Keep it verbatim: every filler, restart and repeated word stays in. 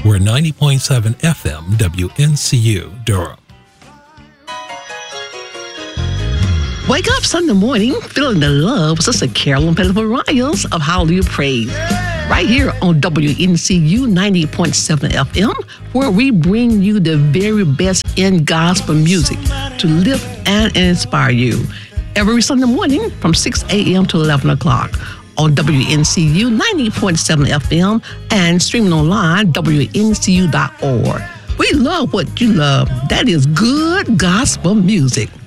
We're ninety point seven F M W N C U Durham. Wake up Sunday morning feeling the love with Sister Carolyn Pettiford Riles of Hallelujah Praise. Right here on W N C U ninety point seven F M, where we bring you the very best in gospel music to lift and inspire you. Every Sunday morning from six a.m. to eleven o'clock on W N C U ninety point seven F M and streaming online W N C U dot org. We love what you love. That is good gospel music.